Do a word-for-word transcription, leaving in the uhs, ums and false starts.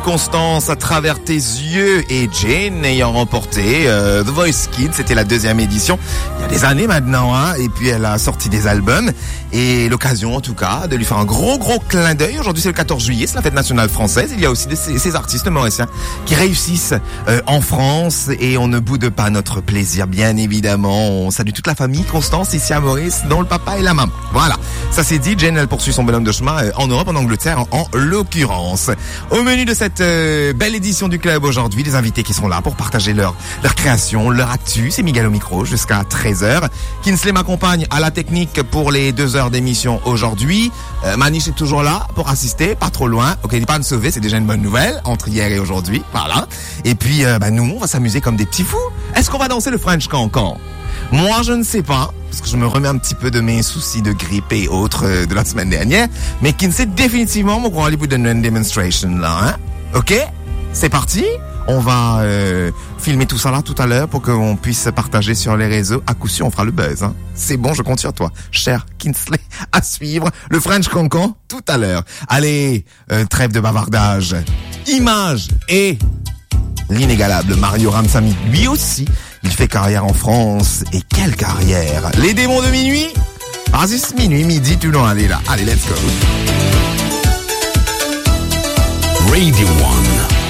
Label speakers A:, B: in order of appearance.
A: Constance à travers tes yeux et Jane ayant remporté euh, The Voice Kids, c'était la deuxième édition il y a des années maintenant, hein, et puis elle a sorti des albums et l'occasion en tout cas de lui faire un gros gros clin d'œil. Aujourd'hui c'est le quatorze juillet, c'est la fête nationale française. Il y a aussi des, ces, ces artistes mauriciens qui réussissent euh, en France et on ne boude pas notre plaisir, bien évidemment. On salue toute la famille Constance ici à Maurice, dont le papa et la maman. Voilà, ça c'est dit. Jane elle poursuit son bonhomme de chemin euh, en Europe, en Angleterre en, en l'occurrence. Au menu de cette euh, belle édition du club aujourd'hui, des invités qui sont là pour partager leur leur création, leur actu. C'est Miguel au micro jusqu'à treize heures. Kinsley m'accompagne à la technique pour les deux heures d'émission aujourd'hui. Euh, Manish est toujours là pour assister, pas trop loin. Ok, il n'est pas de sauver, c'est déjà une bonne nouvelle entre hier et aujourd'hui. Voilà. Et puis euh, bah, nous, on va s'amuser comme des petits fous. Est-ce qu'on va danser le French Cancan? Moi, je ne sais pas, parce que je me remets un petit peu de mes soucis de grippe et autres euh, de la semaine dernière. Mais Kinsley, définitivement, mon grand Hollywood une demonstration là, hein. Ok, c'est parti. On va euh, filmer tout ça là tout à l'heure pour qu'on puisse partager sur les réseaux. À coup sûr, on fera le buzz. Hein. C'est bon, je compte sur toi, cher Kinsley. À suivre le French Cancan tout à l'heure. Allez, euh, trêve de bavardage. Image et l'inégalable Mario Ramsamy, lui aussi, il fait carrière en France. Et quelle carrière! Les démons de minuit? Ah, c'est minuit, midi, tu dois aller là. Allez, let's go.
B: Radio One.